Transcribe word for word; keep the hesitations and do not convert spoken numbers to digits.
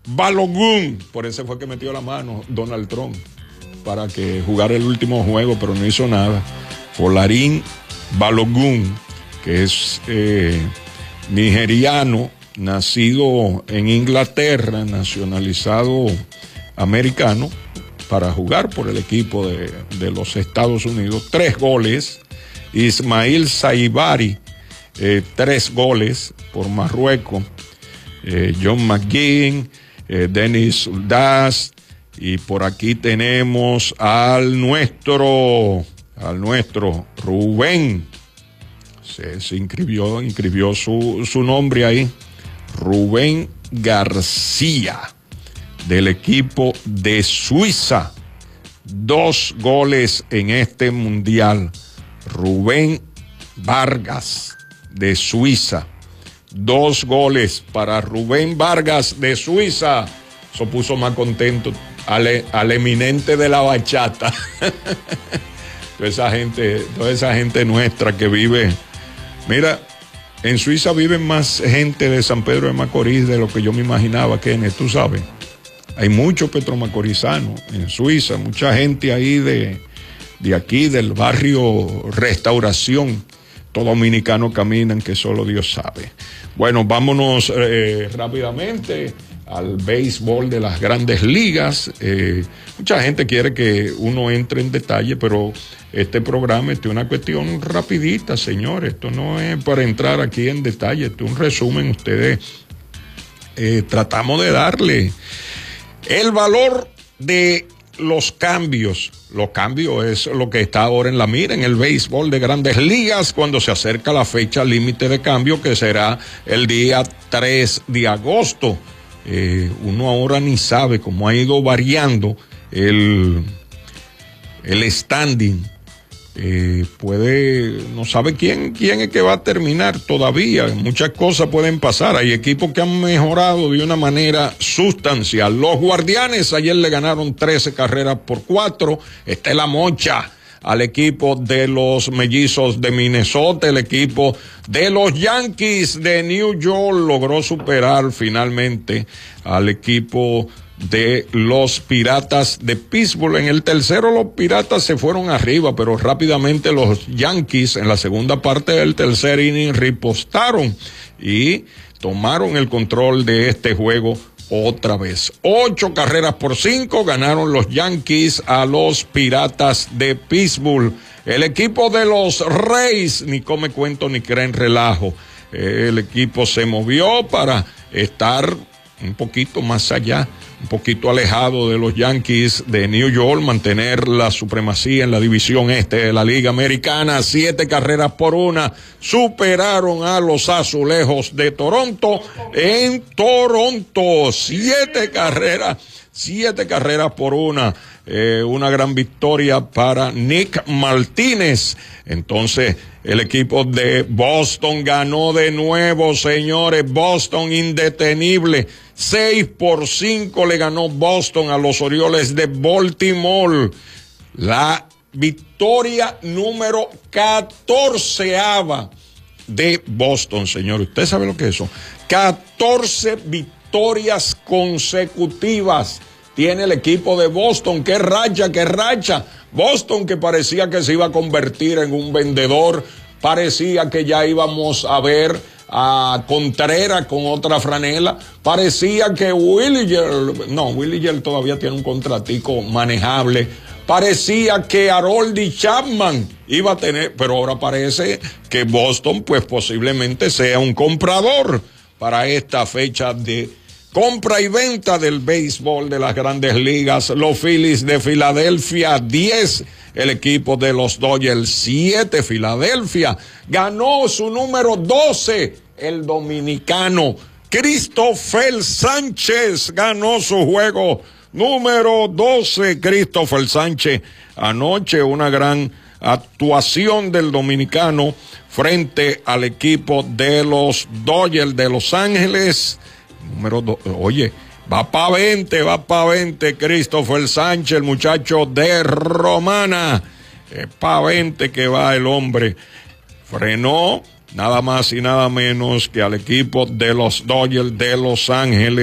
Balogun, por eso fue que metió la mano Donald Trump para que jugara el último juego, pero no hizo nada. Folarin Balogun, que es eh, nigeriano, nacido en Inglaterra, nacionalizado americano, para jugar por el equipo de, de los Estados Unidos. Tres goles. Ismail Saibari, eh, tres goles por Marruecos. Eh, John McGinn, eh, Denis Uldaz, y por aquí tenemos al nuestro, al nuestro Rubén. Se, se inscribió, inscribió su, su nombre ahí. Rubén García, del equipo de Suiza. Dos goles en este mundial. Rubén Vargas, de Suiza. Dos goles para Rubén Vargas, de Suiza. Eso puso más contento al, al eminente de la bachata. Toda esa gente, toda esa gente nuestra que vive. Mira, en Suiza viven más gente de San Pedro de Macorís de lo que yo me imaginaba, Kenneth, tú sabes. Hay muchos petromacorizanos en Suiza, mucha gente ahí de, de aquí, del barrio Restauración. Todos dominicanos caminan, que solo Dios sabe. Bueno, vámonos eh, rápidamente al béisbol de las grandes ligas. Eh, mucha gente quiere que uno entre en detalle, pero este programa es una cuestión rapidita, señores. Esto no es para entrar aquí en detalle, esto es un resumen. Ustedes eh, tratamos de darle el valor de los cambios. Los cambios es lo que está ahora en la mira en el béisbol de grandes ligas cuando se acerca la fecha límite de cambio, que será el día tres de agosto. Eh, uno ahora ni sabe cómo ha ido variando el, el standing. Eh, puede, no sabe quién, quién es que va a terminar todavía. Muchas cosas pueden pasar. Hay equipos que han mejorado de una manera sustancial. Los Guardianes ayer le ganaron trece carreras por cuatro. Está en la mocha al equipo de los Mellizos de Minnesota. El equipo de los Yankees de New York logró superar finalmente al equipo de los Piratas de Pittsburgh. En el tercero los Piratas se fueron arriba, pero rápidamente los Yankees en la segunda parte del tercer inning ripostaron y tomaron el control de este juego otra vez. Ocho carreras por cinco ganaron los Yankees a los Piratas de Pittsburgh. El equipo de los Rays ni come cuento ni creen relajo. El equipo se movió para estar un poquito más allá, un poquito alejado de los Yankees de New York, mantener la supremacía en la división este de la Liga Americana. Siete carreras por una superaron a los Azulejos de Toronto en Toronto. Siete carreras, siete carreras por una. Eh, una gran victoria para Nick Martínez. Entonces, el equipo de Boston ganó de nuevo, señores. Boston indetenible. Seis por cinco le ganó Boston a los Orioles de Baltimore. La victoria número catorceava de Boston, señores. ¿Usted sabe lo que es eso? catorce victorias consecutivas tiene el equipo de Boston. ¡Qué racha, qué racha! Boston, que parecía que se iba a convertir en un vendedor, parecía que ya íbamos a ver a Contreras con otra franela, parecía que Williger, no, Williger todavía tiene un contratico manejable, parecía que Haroldy Chapman iba a tener, pero ahora parece que Boston pues posiblemente sea un comprador para esta fecha de compra y venta del béisbol de las grandes ligas. Los Phillies de Filadelfia, diez. El equipo de los Dodgers, siete. Filadelfia ganó su número doce. El dominicano Christopher Sánchez ganó su juego número doce. Christopher Sánchez, anoche una gran actuación del dominicano frente al equipo de los Dodgers de Los Ángeles. Número dos, oye, va para veinte, va para veinte Christopher Sánchez, el muchacho de Romana. Es para veinte que va el hombre. Frenó nada más y nada menos que al equipo de los Dodgers de Los Ángeles.